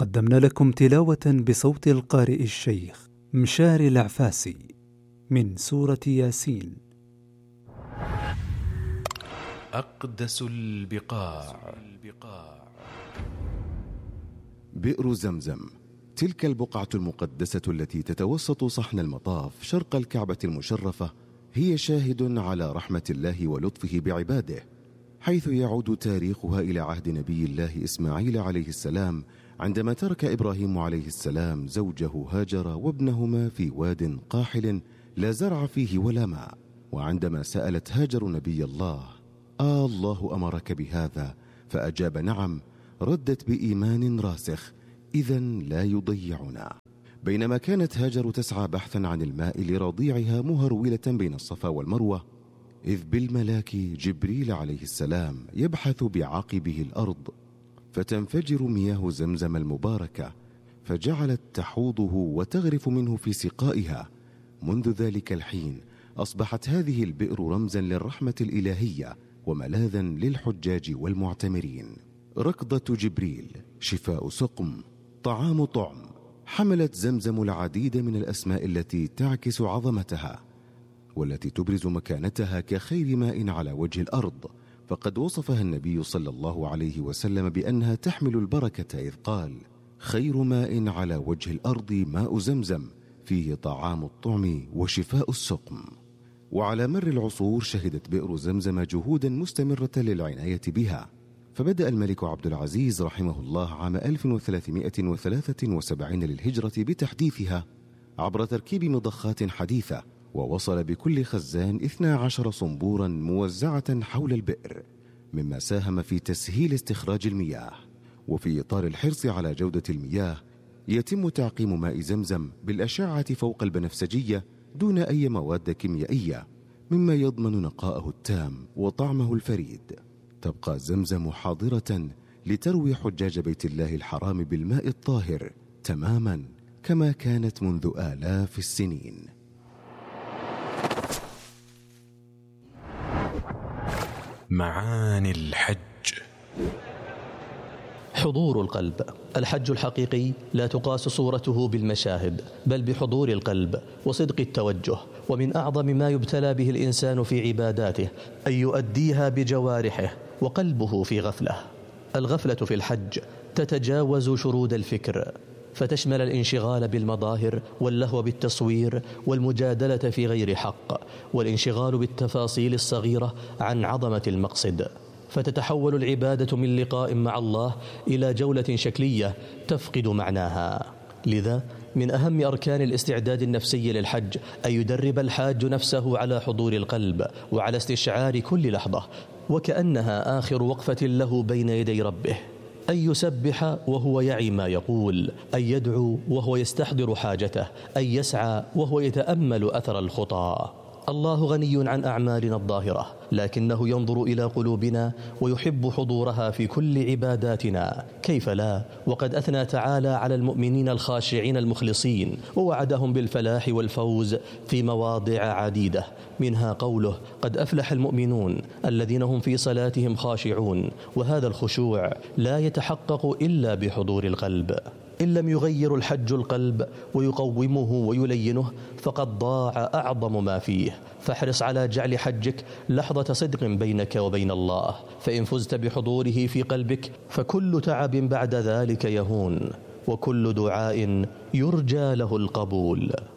قدمنا لكم تلاوة بصوت القارئ الشيخ مشار العفاسي من سورة ياسين. أقدس البقاع. بئر زمزم، تلك البقعة المقدسة التي تتوسط صحن المطاف شرق الكعبة المشرفة، هي شاهد على رحمة الله ولطفه بعباده، حيث يعود تاريخها إلى عهد نبي الله إسماعيل عليه السلام، عندما ترك إبراهيم عليه السلام زوجه هاجر وابنهما في واد قاحل لا زرع فيه ولا ماء، وعندما سألت هاجر نبي الله: الله أمرك بهذا؟ فأجاب: نعم. ردت بإيمان راسخ: إذن لا يضيعنا. بينما كانت هاجر تسعى بحثا عن الماء لرضيعها مهرولة بين الصفا والمروة، إذ بالملاك جبريل عليه السلام يبحث بعاقبه الأرض، فتنفجر مياه زمزم المباركة، فجعلت تحوضه وتغرف منه في سقائها. منذ ذلك الحين أصبحت هذه البئر رمزا للرحمة الإلهية وملاذا للحجاج والمعتمرين. ركضة جبريل، شفاء سقم، طعام طعم. حملت زمزم العديد من الأسماء التي تعكس عظمتها والتي تبرز مكانتها كخير ماء على وجه الأرض، فقد وصفها النبي صلى الله عليه وسلم بأنها تحمل البركة، إذ قال: خير ماء على وجه الأرض ماء زمزم، فيه طعام الطعم وشفاء السقم. وعلى مر العصور شهدت بئر زمزم جهودا مستمرة للعناية بها، فبدأ الملك عبد العزيز رحمه الله عام 1373 للهجرة بتحديثها عبر تركيب مضخات حديثة، ووصل بكل خزان 12 صنبورا موزعة حول البئر، مما ساهم في تسهيل استخراج المياه. وفي إطار الحرص على جودة المياه يتم تعقيم ماء زمزم بالأشعة فوق البنفسجية دون أي مواد كيميائية، مما يضمن نقاءه التام وطعمه الفريد. تبقى زمزم حاضرة لتروي حجاج بيت الله الحرام بالماء الطاهر تماما كما كانت منذ آلاف السنين. معاني الحج. حضور القلب. الحج الحقيقي لا تقاس صورته بالمشاهد، بل بحضور القلب وصدق التوجه. ومن أعظم ما يبتلى به الإنسان في عباداته أن يؤديها بجوارحه وقلبه في غفلة. الغفلة في الحج تتجاوز شرود الفكر، فتشمل الانشغال بالمظاهر واللهو بالتصوير والمجادلة في غير حق، والانشغال بالتفاصيل الصغيرة عن عظمة المقصد، فتتحول العبادة من لقاء مع الله إلى جولة شكلية تفقد معناها. لذا من أهم أركان الاستعداد النفسي للحج أن يدرب الحاج نفسه على حضور القلب وعلى استشعار كل لحظة وكأنها آخر وقفة له بين يدي ربه، أن يسبح وهو يعي ما يقول، أن يدعو وهو يستحضر حاجته، أن يسعى وهو يتأمل أثر الخطى. الله غني عن أعمالنا الظاهرة، لكنه ينظر إلى قلوبنا ويحب حضورها في كل عباداتنا. كيف لا؟ وقد أثنى تعالى على المؤمنين الخاشعين المخلصين، ووعدهم بالفلاح والفوز في مواضع عديدة، منها قوله: قد أفلح المؤمنون الذين هم في صلاتهم خاشعون. وهذا الخشوع لا يتحقق إلا بحضور القلب. إن لم يغير الحج القلب ويقومه ويلينه فقد ضاع أعظم ما فيه. فاحرص على جعل حجك لحظة صدق بينك وبين الله، فإن فزت بحضوره في قلبك فكل تعب بعد ذلك يهون، وكل دعاء يرجى له القبول.